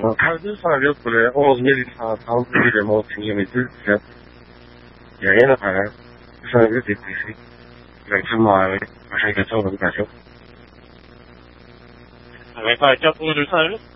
Kalbim sana yok böyle 10 milyon tam bir remote yönetir. Ya yine para. Sana bir tepkisi. Belki mavi. Başka geçen olur kaçıyor. Vai fare già pure, sai?